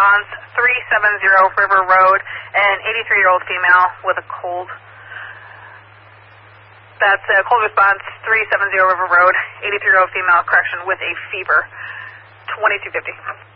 response 370 River Road, an 83-year-old female with a cold. That's cold response 370 River Road, 83-year-old female, correction, with a fever, 2250.